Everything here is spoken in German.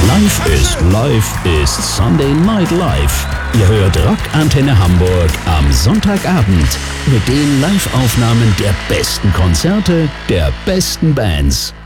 Live ist Sunday Night Live. Ihr hört Rock Antenne Hamburg am Sonntagabend mit den Live-Aufnahmen der besten Konzerte, der besten Bands.